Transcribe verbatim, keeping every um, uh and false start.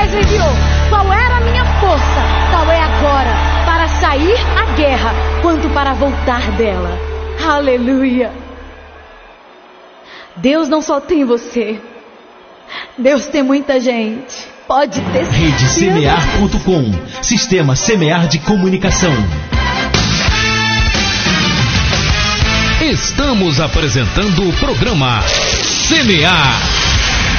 Deus enviou, qual era a minha força, tal é agora, para sair à guerra, quanto para voltar dela. Aleluia. Deus não só tem você, Deus tem muita gente. Pode ter certeza. Rede Semear ponto com, Sistema Semear de Comunicação. Estamos apresentando o programa Semear.